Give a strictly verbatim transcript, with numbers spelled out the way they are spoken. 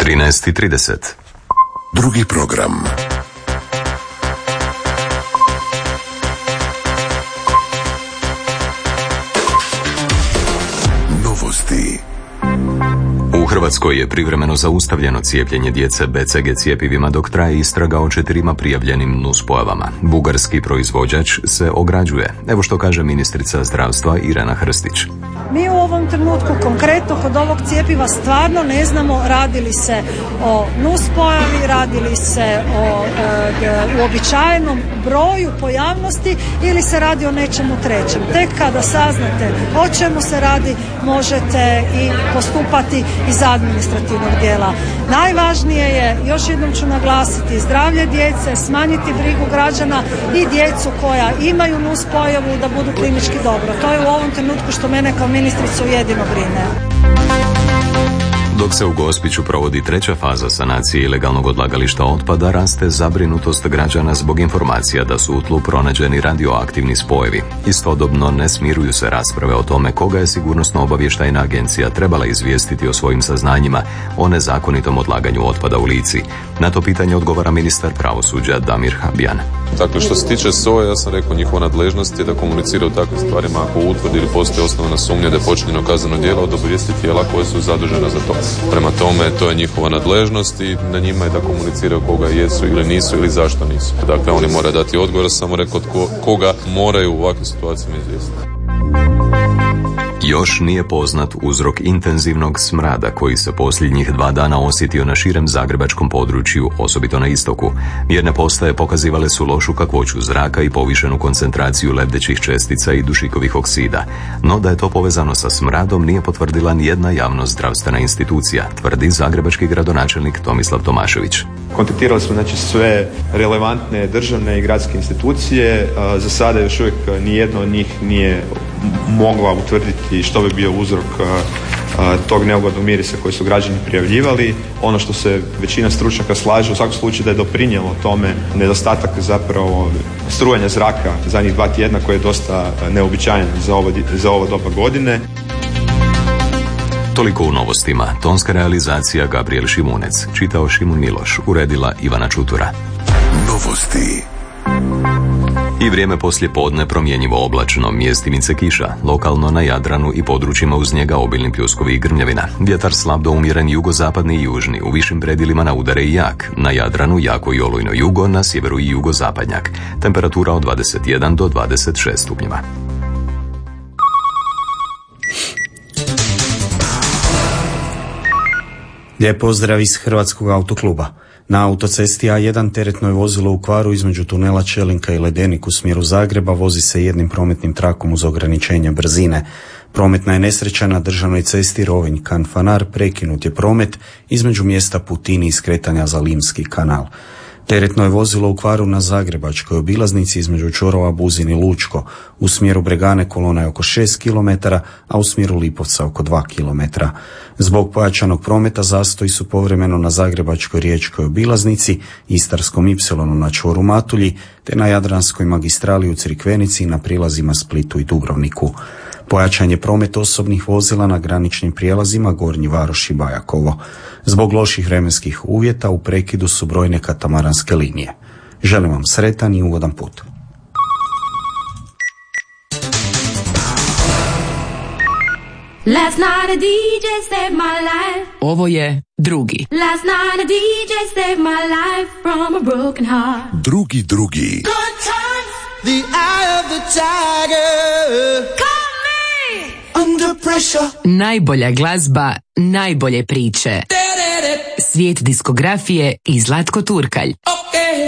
trinaest i trideset. Drugi program. Novosti. U Hrvatskoj je privremeno zaustavljeno cijepljenje djece be ce ge cjepivima dok traje istraga o četirima prijavljenim nuspojavama. Bugarski proizvođač se ograđuje. Evo što kaže ministrica zdravstva Irena Hrstić. Mi u ovom trenutku konkretno kod ovog cjepiva stvarno ne znamo radi li se o nuspojavi, radi li se o e, uobičajenom broju pojavnosti ili se radi o nečemu trećem. Tek kada saznate o čemu se radi možete i postupati iz administrativnog dijela. Najvažnije je, još jednom ću naglasiti, zdravlje djece, smanjiti brigu građana i djecu koja imaju nuspojavu da budu klinički dobro. To je u ovom trenutku što mene kao ministricu jedino brine. Dok se u Gospiću provodi treća faza sanacije ilegalnog odlagališta otpada, raste zabrinutost građana zbog informacija da su u tlu pronađeni radioaktivni spojevi. Istodobno ne smiruju se rasprave o tome koga je sigurnosno obavještajna agencija trebala izvijestiti o svojim saznanjima o nezakonitom odlaganju otpada u Lici. Na to pitanje odgovara ministar pravosuđa Damir Habijan. Dakle, što se tiče S O A, ja sam rekao, njihova nadležnost je da komunicira u takvim stvarima ako utvrdi ili postoji osnovana sumnja da je počinjeno kazneno djelo, od obavijesti tijela koje su zadužena za to. Prema tome, to je njihova nadležnost i na njima je da komuniciraju koga jesu ili nisu ili zašto nisu. Dakle, oni moraju dati odgovor, samo rekao tko, koga moraju u ovakvim situacijama izvijestiti. Još nije poznat uzrok intenzivnog smrada koji se posljednjih dva dana osjetio na širem zagrebačkom području, osobito na istoku. Mjerne postaje pokazivale su lošu kakvoću zraka i povišenu koncentraciju lebdećih čestica i dušikovih oksida. No da je to povezano sa smradom nije potvrdila nijedna javno zdravstvena institucija, tvrdi zagrebački gradonačelnik Tomislav Tomašević. Kontaktirali smo znači sve relevantne državne i gradske institucije. Za sada još uvijek nijedno od njih nije mogla utvrditi što bi bio uzrok tog neugodnog mirisa koji su građani prijavljivali. Ono što se većina stručnjaka slaže u svakom slučaju da je doprinijelo tome nedostatak zapravo strujanja zraka zadnjih dva tjedna koji je dosta neobičajen za ovo, za ovo doba godine. Toliko u novostima. Tonska realizacija Gabriel Šimunec, čitao Šimun Miloš, uredila Ivana Čutura. Novosti. I vrijeme poslije podne promjenjivo oblačno, mjestimice kiša, lokalno na Jadranu i područjima uz njega obilni pljuskovi i grmljavina. Vjetar slab do umjeren jugozapadni i južni, u višim predjelima na udare i jak. Na Jadranu jako i olujno jugo, na sjeveru i jugozapadnjak. Temperatura od dvadeset jedan do dvadeset šest stupnjeva. Lijep pozdrav iz Hrvatskog autokluba. Na autocesti A jedan teretno je vozilo u kvaru između tunela Čelinka i Ledenik u smjeru Zagreba, vozi se jednim prometnim trakom uz ograničenje brzine. Prometna je nesreća na državnoj cesti Rovinj-Kanfanar, prekinut je promet između mjesta Putini i skretanja za Limski kanal. Teretno je vozilo u kvaru na zagrebačkoj obilaznici između čvorova Buzin i Lučko. U smjeru Bregane kolona je oko šest kilometara, a u smjeru Lipovca oko dva kilometra. Zbog pojačanog prometa zastoji su povremeno na zagrebačkoj riječkoj obilaznici, Istarskom ipsilonu na čvoru Matulji, te na Jadranskoj magistrali u Crikvenici i na prilazima Splitu i Dubrovniku. Pojačan je promet osobnih vozila na graničnim prijelazima Gornji Varoš i Bajakovo. Zbog loših vremenskih uvjeta u prekidu su brojne katamaranske linije. Želim vam sretan i ugodan put. Last night a D J saved my life. Ovo je drugi. Last night a D J saved my life from a broken heart. Drugi, drugi. Good times. The eye of the tiger. Call me. Under pressure. Najbolja glazba, najbolje priče. Svijet diskografije i Zlatko Turkalj. Okay.